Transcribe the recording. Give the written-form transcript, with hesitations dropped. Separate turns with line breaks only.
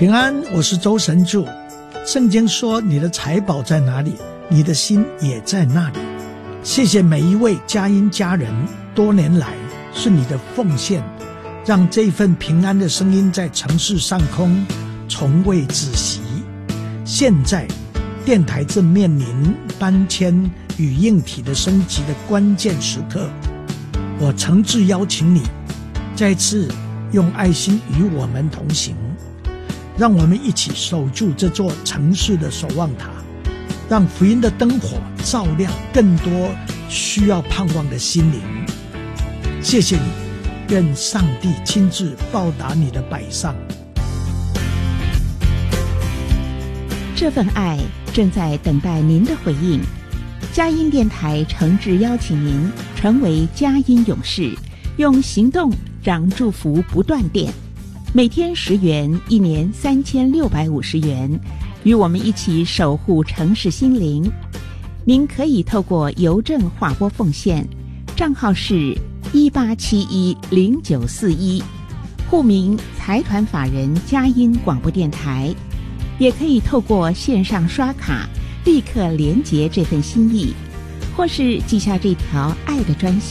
平安，我是周神助。圣经说，你的财宝在哪里，你的心也在那里。谢谢每一位佳音家人，多年来是你的奉献，让这份平安的声音在城市上空从未止息。现在电台正面临搬迁与硬体的升级的关键时刻，我诚挚邀请你再次用爱心与我们同行，让我们一起守住这座城市的守望塔，让福音的灯火照亮更多需要盼望的心灵。谢谢你，愿上帝亲自报答你的摆上。
这份爱正在等待您的回应。佳音电台诚挚邀请您成为佳音勇士，用行动让祝福不断电。每天10元，一年3650元，与我们一起守护城市心灵。您可以透过邮政划拨奉献，账号是18710941，户名财团法人佳音广播电台。也可以透过线上刷卡立刻连结这份心意，或是记下这条爱的专线。